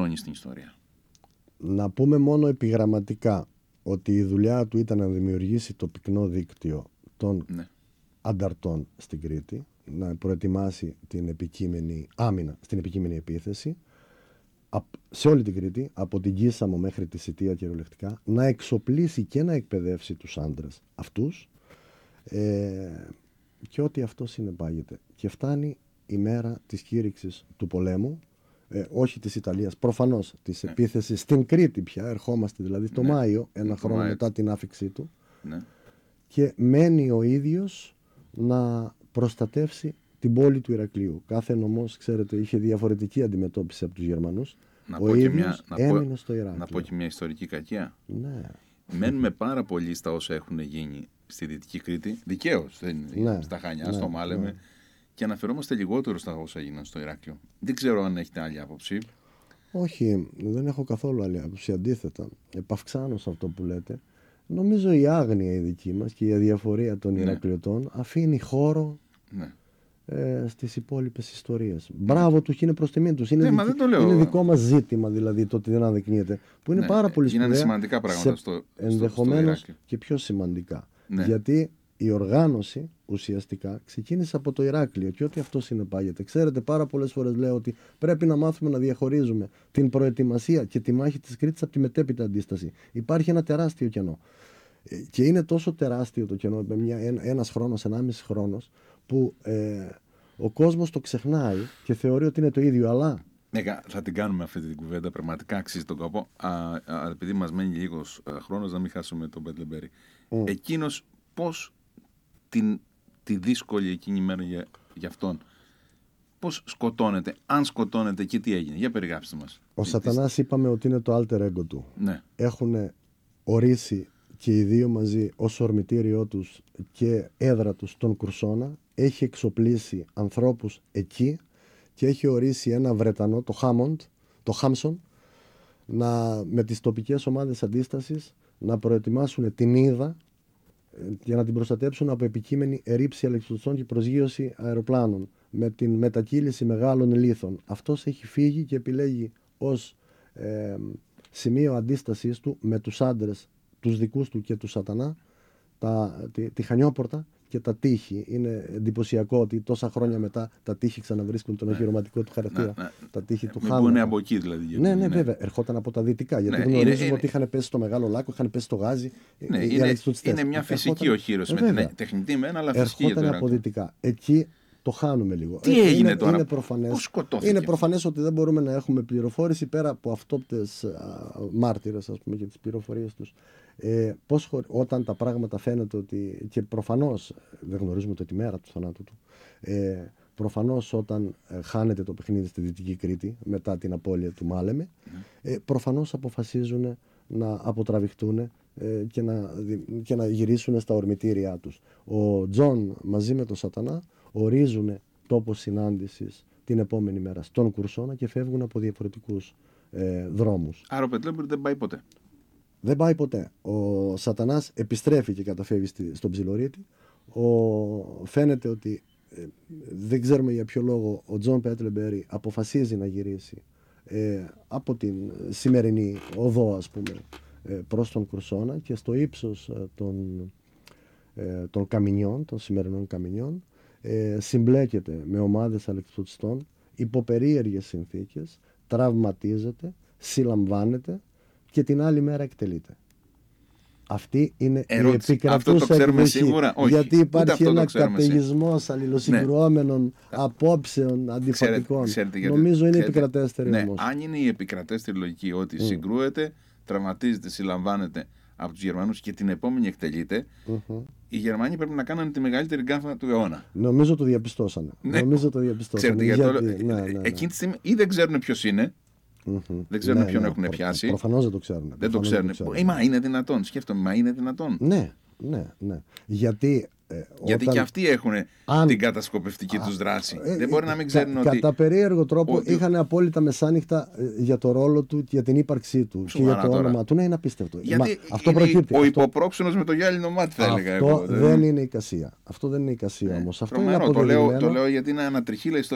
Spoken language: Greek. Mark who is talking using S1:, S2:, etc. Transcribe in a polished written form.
S1: ενημερώνει στην ιστορία.
S2: Να πούμε μόνο επιγραμματικά ότι η δουλειά του ήταν να δημιουργήσει το πυκνό δίκτυο των ανταρτών στην Κρήτη, να προετοιμάσει την επικείμενη άμυνα στην επικείμενη επίθεση σε όλη την Κρήτη, από την Κίσαμο μέχρι τη Σιτία κυριολεκτικά, να εξοπλίσει και να εκπαιδεύσει τους άντρες αυτούς και ό,τι αυτό συνεπάγεται. Και φτάνει η μέρα της κήρυξης του πολέμου, όχι της Ιταλίας, προφανώς της επίθεσης στην Κρήτη πια, ερχόμαστε δηλαδή το Μάιο, ένα χρόνο μετά την άφηξή του, και μένει ο ίδιος να προστατεύσει την πόλη του Ηρακλείου. Κάθε νομός, ξέρετε, είχε διαφορετική αντιμετώπιση από τους Γερμανούς. Ο ίδιος έμεινε στο Ηράκλειο.
S1: Να πω και μια ιστορική κακία.
S2: Ναι.
S1: Μένουμε πάρα πολύ στα όσα έχουν γίνει στη Δυτική Κρήτη, δικαίως, στα Χανιά, στο Μάλεμε, και αναφερόμαστε λιγότερο στα όσα έγιναν στο Ηράκλειο. Δεν ξέρω αν έχετε άλλη άποψη.
S2: Όχι, δεν έχω καθόλου άλλη άποψη. Αντίθετα, επαυξάνω σε αυτό που λέτε. Νομίζω η άγνοια η δική μας και η αδιαφορία των Ηρακλειωτών αφήνει χώρο στις υπόλοιπες ιστορίες. Μπράβο τους και είναι προς τιμή τους. Είναι δικό μας ζήτημα δηλαδή το ότι δεν αναδεικνύεται. Που είναι πάρα πολύ σπουδαία.
S1: Είναι σημαντικά πράγματα
S2: ενδεχομένως και πιο σημαντικά. Γιατί η οργάνωση ουσιαστικά ξεκίνησε από το Ηράκλειο και ό,τι αυτό συνεπάγεται. Ξέρετε, πάρα πολλές φορές λέω ότι πρέπει να μάθουμε να διαχωρίζουμε την προετοιμασία και τη μάχη της Κρήτης από τη μετέπειτα αντίσταση. Υπάρχει ένα τεράστιο κενό. Και είναι τόσο τεράστιο το κενό, ένας χρόνος, 1,5 χρόνος, που ο κόσμος το ξεχνάει και θεωρεί ότι είναι το ίδιο, αλλά...
S1: Θα την κάνουμε αυτή την κουβέντα, πραγματικά αξίζει τον κόπο. Επειδή μας μένει λίγος χρόνος, να μην χάσουμε τον Μπέτλεμπερι. Εκείνος πώς τη δύσκολη εκείνη μέρα για αυτόν, πώς σκοτώνεται, αν σκοτώνεται και τι έγινε? Για περιγράψτε μας.
S2: Ο Σατανάς είπαμε ότι είναι το alter ego του. Έχουν ορίσει και οι δύο μαζί ως ορμητήριό τους και έδρα τους τον Κουρσώνα. Έχει εξοπλίσει ανθρώπους εκεί και έχει ορίσει ένα Βρετανό, το Χάμσον, με τις τοπικές ομάδες αντίστασης να προετοιμάσουν την Ίδα για να την προστατέψουν από επικείμενη ερήψη αλεξιπτωτών και προσγείωση αεροπλάνων με την μετακύληση μεγάλων λίθων. Αυτός έχει φύγει και επιλέγει ως σημείο αντίστασης του με τους άντρες, τους δικούς του και του Σατανά, τη Χανιόπορτα και τα τείχη. Είναι εντυπωσιακό ότι τόσα χρόνια μετά τα τείχη ξαναβρίσκουν τον οχυρωματικό του χαρακτήρα. Τα τείχη του Χάμον.
S1: Είναι από εκεί δηλαδή.
S2: Ναι, βέβαια. Ερχόταν από τα δυτικά. Γιατί γνωρίζουμε ότι είχαν πέσει στο Μεγάλο Λάκκο, είχαν πέσει στο Γάζι.
S1: Είναι μια φυσική οχύρωση με την τεχνητή μένα, αλλά φυσική.
S2: Ερχόταν από δυτικά. Εκεί το χάνουμε λίγο.
S1: Τι έγινε τώρα?
S2: Είναι προφανές ότι δεν μπορούμε να έχουμε πληροφόρηση πέρα από αυτόπτες μάρτυρες, ας πούμε, και τις πληροφορίες τους. Όταν τα πράγματα φαίνεται ότι. Και προφανώς δεν γνωρίζουμε το τη μέρα του θανάτου του. Προφανώς όταν χάνεται το παιχνίδι στη Δυτική Κρήτη μετά την απώλεια του Μάλεμε, προφανώς αποφασίζουν να αποτραβηχτούν και να γυρίσουν στα ορμητήριά τους. Ο Τζον μαζί με τον Σατανά ορίζουν τόπο συνάντησης την επόμενη μέρα στον Κουρσώνα και φεύγουν από διαφορετικούς δρόμους.
S1: Άρα ο Πετλέμπερ δεν πάει ποτέ.
S2: Δεν πάει ποτέ. Ο Σατανάς επιστρέφει και καταφεύγει στον Ψιλορίτη. Φαίνεται ότι δεν ξέρουμε για ποιο λόγο ο Τζον Πέτλεμπερι αποφασίζει να γυρίσει από την σημερινή οδό, ας πούμε, προς τον Κουρσώνα, και στο ύψος των καμινιών, των σημερινών καμινιών, συμπλέκεται με ομάδες αλεξιπτωτιστών υπό περίεργες συνθήκες, τραυματίζεται, συλλαμβάνεται και την άλλη μέρα εκτελείται. Αυτή είναι η επικρατούσα εκδοχή. Γιατί υπάρχει ένα καταιγισμός αλληλοσυγκρουόμενων απόψεων αντιφατικών. Νομίζω είναι η επικρατέστερη όμως.
S1: Αν είναι η επικρατέστερη λογική ότι συγκρούεται, τραυματίζεται, συλλαμβάνεται από τους Γερμανούς και την επόμενη εκτελείται, οι Γερμανοί πρέπει να κάνουν τη μεγαλύτερη γκάφα του αιώνα.
S2: Νομίζω το διαπιστώσανε.
S1: Ξέρετε, εκείνη τη στιγμή ή δεν ξέρουν ποιος είναι, δεν ξέρουν ποιον έχουν πιάσει.
S2: Προφανώς δεν το ξέρουν.
S1: Δεν το ξέρουν. Μα είναι δυνατόν. Σκέφτομαι, μα είναι δυνατόν.
S2: Ναι. Γιατί
S1: και αυτοί έχουν την κατασκοπευτική τους δράση. Δεν μπορεί να μην ξέρουν ότι.
S2: Κατά περίεργο τρόπο είχαν απόλυτα μεσάνυχτα για το ρόλο του, για την ύπαρξή του και για το όνομα του. Ναι, είναι απίστευτο.
S1: Γιατί αυτό προκύπτει. Ο υποπρόξενος με το γυάλινο μάτι, θα έλεγα εγώ.
S2: Αυτό δεν είναι εικασία. Αυτό δεν είναι εικασία όμως. Αυτό είναι
S1: αποδεδειγμένο. Το λέω γιατί είναι ανατριχύλα ιστορία.